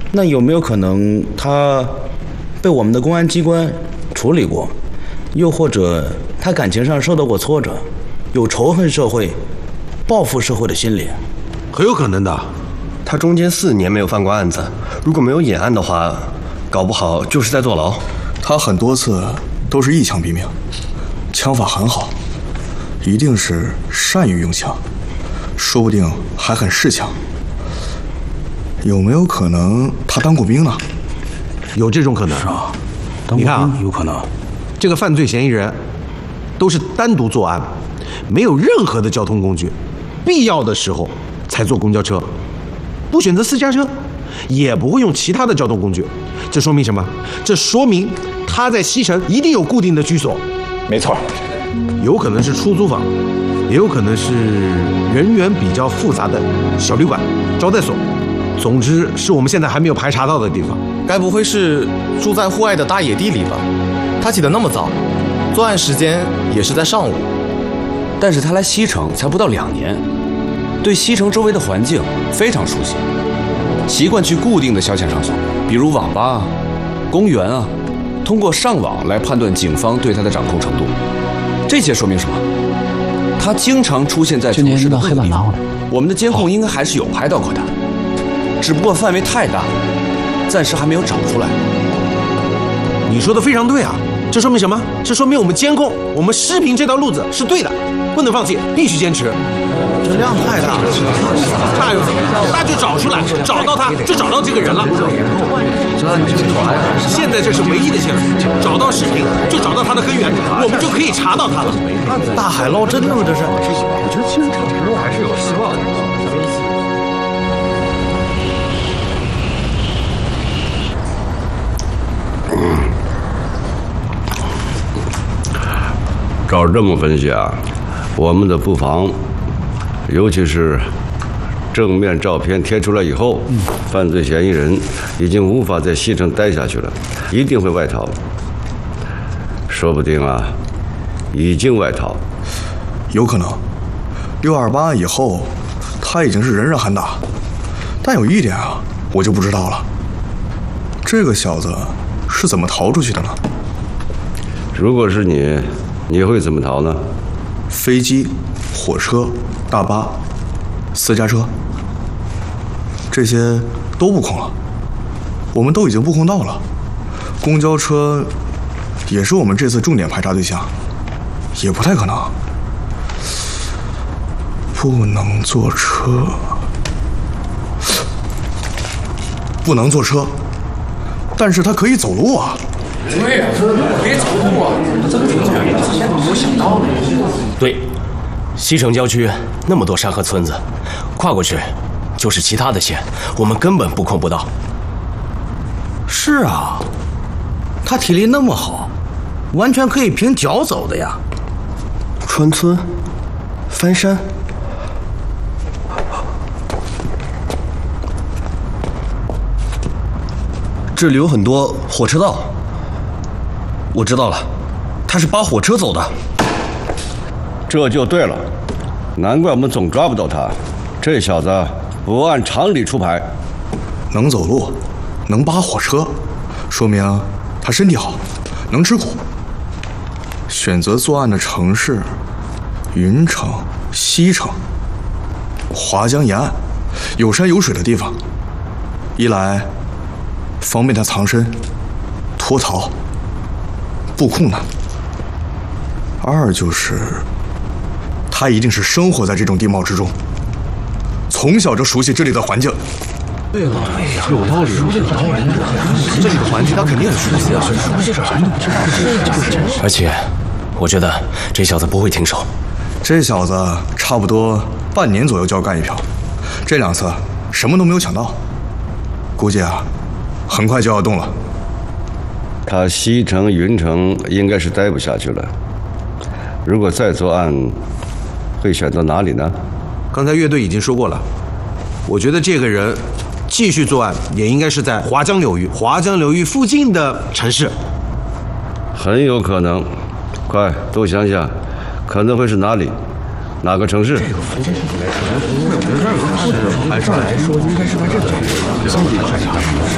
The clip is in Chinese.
那有没有可能他被我们的公安机关处理过，又或者他感情上受到过挫折，有仇恨社会、报复社会的心理？ 很有可能的。 他中间4年没有犯过案子，如果没有演案的话，搞不好就是在坐牢。 他很多次都是一枪毙命，枪法很好，一定是善于用枪，说不定还很识枪。有没有可能他当过兵呢？ 有这种可能。 是啊，你看啊，有可能。 这个犯罪嫌疑人都是单独作案，没有任何的交通工具，必要的时候才坐公交车，不选择私家车，也不会用其他的交通工具。这说明什么？这说明他在西城一定有固定的居所。 没错， 有可能是出租房，也有可能是人员比较复杂的小旅馆、招待所。总之是我们现在还没有排查到的地方。 该不会是住在户外的大野地里吧？他起得那么早，作案时间也是在上午。 但是他来西城才不到2年，对西城周围的环境非常熟悉，习惯去固定的消遣场所，比如网吧啊、公园啊，通过上网来判断警方对他的掌控程度。这些说明什么？他经常出现在城市的黑板拿回来，我们的监控应该还是有拍到过他，只不过范围太大，暂时还没有找出来。 你说的非常对啊，这说明什么？这说明我们监控、我们视频这条路子是对的，不能放弃，必须坚持。这量太大了，那又怎么样？那就找出来，找到他就找到这个人了。现在这是唯一的线索，找到视频就找到他的根源，我们就可以查到他了。 大海捞针呢吗？这是？ 我觉得其实这之路还是有希望的。 照这么分析啊，我们的布防，尤其是正面照片贴出来以后，犯罪嫌疑人已经无法在西城待下去了，一定会外逃。说不定啊，已经外逃。 有可能，628案以后，他已经是人人喊打。但有一点啊，我就不知道了，这个小子是怎么逃出去的呢？ 如果是你，你会怎么逃呢？ 飞机、火车、大巴、私家车，这些都布控了，我们都已经布控到了。公交车也是我们这次重点排查对象，也不太可能。不能坐车，不能坐车，但是他可以走路啊。 对呀，别走路啊！这个之前没有想到呢。 对，西城郊区那么多山和村子，跨过去就是其他的县，我们根本布控不到。 是啊，他体力那么好，完全可以凭脚走的呀。 穿村、翻山，这里有很多火车道。我知道了，他是扒火车走的。 这就对了，难怪我们总抓不到他。这小子不按常理出牌， 能走路，能扒火车，说明他身体好，能吃苦。选择作案的城市，云城、西城、华江沿岸，有山有水的地方。一来方便他藏身、脱逃。布控呢？二就是他一定是生活在这种地貌之中，从小就熟悉这里的环境。 对了，有道理。这里的环境他肯定很熟悉啊。 而且，我觉得这小子不会停手。 这小子差不多半年左右就要干一票，这2次什么都没有抢到，估计啊，很快就要动了。 他西城、云城应该是待不下去了。如果再作案，会选择哪里呢？ 刚才乐队已经说过了，我觉得这个人继续作案也应该是在华江流域附近的城市。 很有可能。快，多想想，可能会是哪里？哪个城市？这个附近来说，按照来说应该是在这个城市。